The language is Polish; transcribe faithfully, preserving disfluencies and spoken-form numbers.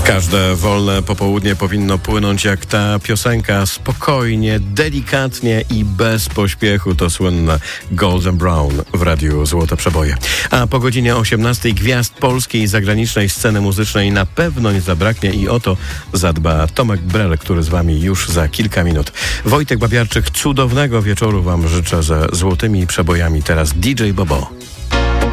Każde wolne popołudnie powinno płynąć jak ta piosenka, spokojnie, delikatnie i bez pośpiechu. To słynne Golden Brown w Radiu Złote Przeboje. A po godzinie osiemnastej gwiazd polskiej i zagranicznej sceny muzycznej na pewno nie zabraknie i o to zadba Tomek Brel, który z wami już za kilka minut. Wojtek Babiarczyk, cudownego wieczoru wam życzę ze złotymi przebojami. Teraz D J Bobo.